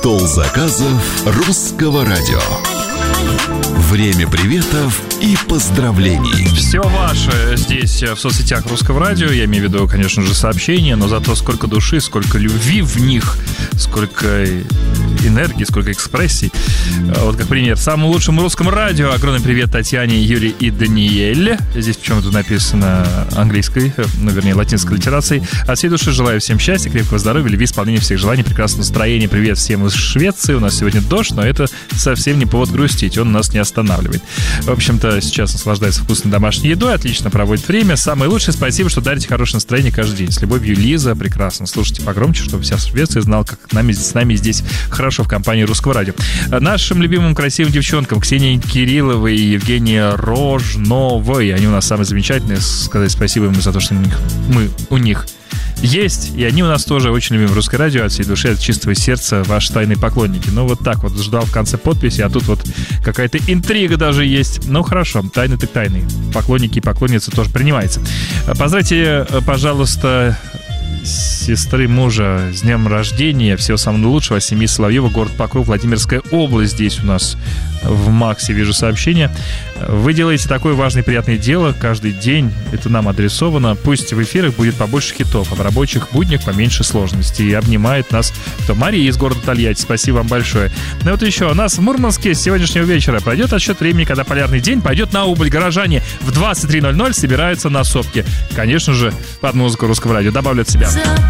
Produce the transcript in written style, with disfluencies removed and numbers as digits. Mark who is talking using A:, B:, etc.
A: Стол заказов Русского радио. Время приветов и поздравлений.
B: Все ваше здесь в соцсетях Русского радио. Я имею в виду, конечно же, сообщения, но зато сколько души, сколько любви в них, сколько энергии, сколько экспрессий. Вот как пример. Самому лучшему русскому радио. Огромный привет Татьяне, Юле и Даниэле. Здесь почему-то написано английской, вернее, латинской литерацией. От всей души желаю всем счастья, крепкого здоровья, любви, исполнения всех желаний, прекрасного настроения. Привет всем из Швеции. У нас сегодня дождь, но это совсем не повод грустить. Он нас не останавливает. В общем-то, сейчас наслаждается вкусной домашней едой, отлично проводит время. Самое лучшее, спасибо, что дарите хорошее настроение каждый день. С любовью, Лиза. Прекрасно. Слушайте погромче, чтобы вся Швеция знала, как с нами здесь хорошо в компании Русского радио. Нашим любимым красивым девчонкам Ксении Кирилловой и Евгении Рожновой. Они у нас самые замечательные. Сказать спасибо им за то, что мы у них есть, и они у нас тоже очень любим Русское радио от всей души, от чистого сердца, ваши тайные поклонники. Ну вот так вот, ждал в конце подписи, а тут вот какая-то интрига даже есть. Ну хорошо, тайны так тайны. Поклонники и поклонницы тоже принимается. Поздравьте, пожалуйста, сестры мужа с днем рождения. Всего самого лучшего. Семьи Соловьева, город Покров, Владимирская область. Здесь у нас в Максе вижу сообщение. Вы делаете такое важное и приятное дело каждый день. Это нам адресовано. Пусть в эфирах будет побольше хитов, а в рабочих буднях поменьше сложностей. И обнимает нас Мария из города Тольятти. Спасибо вам большое. Ну вот еще у нас в Мурманске с сегодняшнего вечера пройдет отсчет времени, когда полярный день пойдет на убыль. Горожане в 23:00 собираются на сопке. Конечно же, под музыку Русского радио. Добавлю от себя.